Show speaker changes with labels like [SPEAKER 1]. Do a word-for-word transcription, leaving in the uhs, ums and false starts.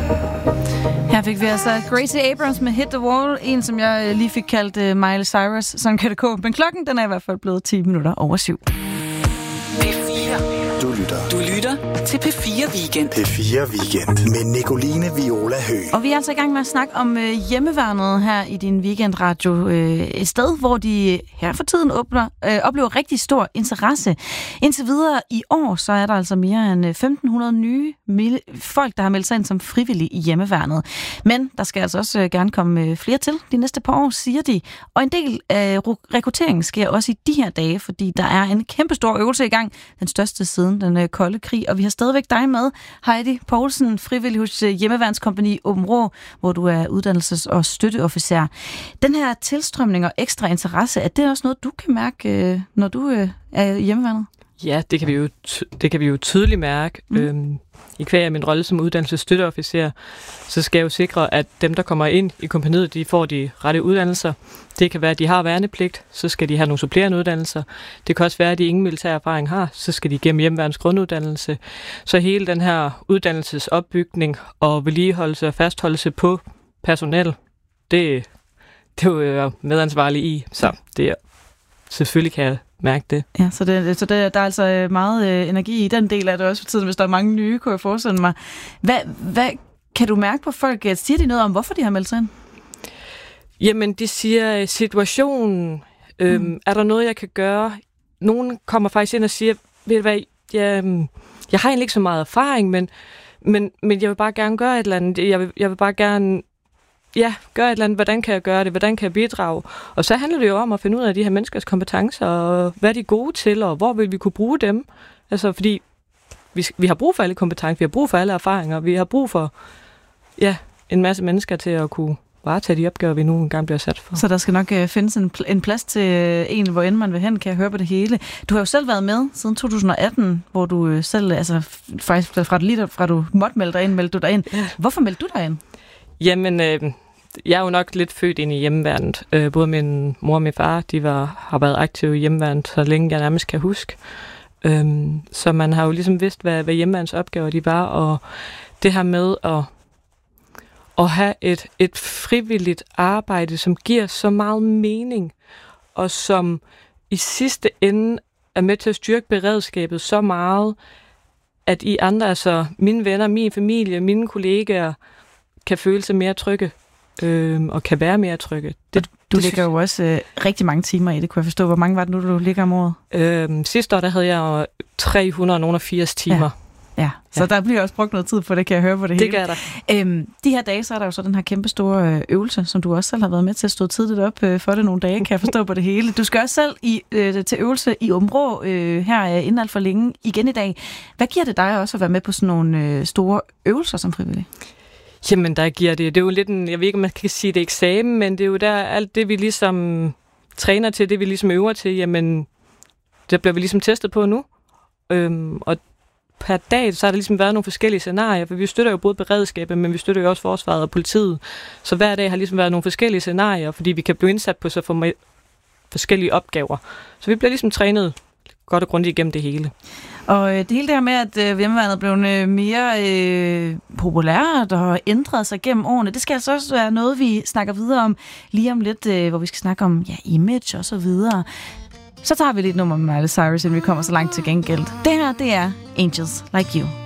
[SPEAKER 1] Her fik vi altså Gracie Abrams med Hit the Wall, en som jeg lige fik kaldt uh, Miley Cyrus, sådan kan det gå. Men klokken den er i hvert fald blevet ti minutter over syv.
[SPEAKER 2] P fire. Du lytter. Du lytter til P fire Weekend.
[SPEAKER 3] P fire Weekend med Nicoline Viola Høgh.
[SPEAKER 1] Og vi er altså i gang med at snakke om øh, hjemmeværnet her i din weekendradio. Øh, et sted, hvor de her for tiden åbner, øh, oplever rigtig stor interesse. Indtil videre i år, så er der altså mere end femten hundrede nye mil- folk, der har meldt sig ind som frivillige i hjemmeværnet. Men der skal altså også øh, gerne komme øh, flere til de næste par år, siger de. Og en del af rekrutteringen sker også i de her dage, fordi der er en kæmpe stor øvelse i gang. Den største siden den øh, kolde krig. Og vi har stadigvæk dig med, Heidi Poulsen, frivillig hos øh, Hjemmeværnskompagni Åben Rå, hvor du er uddannelses- og støtteofficer. Den her tilstrømning og ekstra interesse, er det også noget, du kan mærke, øh, når du øh, er i hjemmeværnet?
[SPEAKER 4] Ja, det kan vi jo, det kan vi jo tydeligt mærke. Mm. Øhm, I kvæg af min rolle som uddannelsesstøtteofficer, så skal jeg jo sikre, at dem, der kommer ind i kompagniet, de får de rette uddannelser. Det kan være, at de har værnepligt, så skal de have nogle supplerende uddannelser. Det kan også være, at de ingen militær erfaring har, så skal de gennem hjemmeværnets grunduddannelse. Så hele den her uddannelsesopbygning og vedligeholdelse og fastholdelse på personel, det, det er jo jeg medansvarlig i. Så det er, selvfølgelig kan jeg mærke det.
[SPEAKER 1] Ja, så, det, så det, der er altså meget øh, energi i den del af det også for tiden, hvis der er mange nye, kunne jeg forestille mig. Hvad, hvad kan du mærke på folk? Siger de noget om, hvorfor de har meldt sig ind?
[SPEAKER 4] Jamen, de siger situationen. Øhm, mm. Er der noget, jeg kan gøre? Nogen kommer faktisk ind og siger, ved du hvad, jeg, jeg har egentlig ikke så meget erfaring, men, men, men jeg vil bare gerne gøre et eller andet. Jeg vil, jeg vil bare gerne ja, gøre et eller andet. Hvordan kan jeg gøre det? Hvordan kan jeg bidrage? Og så handler det jo om at finde ud af de her menneskers kompetencer, og hvad de er gode til, og hvor vil vi kunne bruge dem? Altså, fordi vi, vi har brug for alle kompetencer, vi har brug for alle erfaringer, vi har brug for ja, en masse mennesker til at kunne varetage de opgaver, vi nu engang bliver sat for.
[SPEAKER 1] Så der skal nok uh, findes en, pl- en plads til uh, en, hvor end man vil hen, kan jeg høre på det hele. Du har jo selv været med siden to tusind og atten, hvor du uh, selv, altså faktisk fra, lige fra du måtte melde dig ind, meldte du dig ind. Ja. Hvorfor meldte du dig ind?
[SPEAKER 4] Jamen, øh, jeg er jo nok lidt født ind i hjemmeværnet. Øh, både min mor og min far, de var, har været aktive i hjemmeværnet, så længe jeg nærmest kan huske. Øh, så man har jo ligesom vidst, hvad, hvad hjemmeværnets opgaver de var, og det her med at at have et, et frivilligt arbejde, som giver så meget mening, og som i sidste ende er med til at styrke beredskabet så meget, at I andre, altså mine venner, min familie, mine kollegaer, kan føle sig mere trygge, øh, og kan være mere trygge. Det,
[SPEAKER 1] du det, lægger jo også øh, rigtig mange timer i det, kunne jeg forstå. Hvor mange var det nu, du ligger om året?
[SPEAKER 4] Øh, sidste år, der havde jeg tre hundrede og firs timer.
[SPEAKER 1] Ja. Ja, så ja. Der bliver også brugt noget tid på det, kan jeg høre på det,
[SPEAKER 4] det
[SPEAKER 1] hele.
[SPEAKER 4] Det gør der.
[SPEAKER 1] Øhm, de her dage, så er der jo så den her kæmpe store øvelse, som du også selv har været med til at stå tidligt op øh, for det nogle dage, kan jeg forstå på det hele. Du skal også selv i, øh, til øvelse i Åben Rå øh, her øh, inden alt for længe igen i dag. Hvad giver det dig også at være med på sådan nogle øh, store øvelser som frivillig?
[SPEAKER 4] Jamen, der giver det. Det er jo lidt en, jeg ved ikke, om man kan sige det eksamen, men det er jo der alt det, vi ligesom træner til, det vi ligesom øver til, jamen, det bliver vi ligesom testet på nu. Øhm, og per dag, så har der ligesom været nogle forskellige scenarier, for vi støtter jo både beredskabet, men vi støtter jo også forsvaret og politiet. Så hver dag har ligesom været nogle forskellige scenarier, fordi vi kan blive indsat på så for forskellige opgaver. Så vi bliver ligesom trænet godt og grundigt igennem det hele.
[SPEAKER 1] Og øh, det hele det her med, at øh, hjemmeværnet er blevet øh, mere øh, populært og ændret sig gennem årene, det skal altså også være noget, vi snakker videre om lige om lidt, øh, hvor vi skal snakke om ja, image og så videre. Så tager vi lidt nummer med Miley Cyrus, inden vi kommer så langt til gengæld. Det her, det er Angels Like You.